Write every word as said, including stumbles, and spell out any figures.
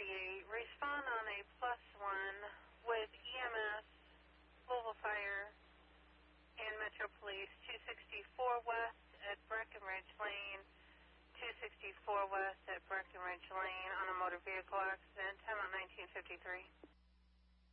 thirty-eight. Respond on a plus one with E M S, Louisville Fire, and Metro Police, two sixty-four West at Breckenridge Lane, two sixty-four West at Breckenridge Lane on a motor vehicle accident, time on nineteen fifty-three.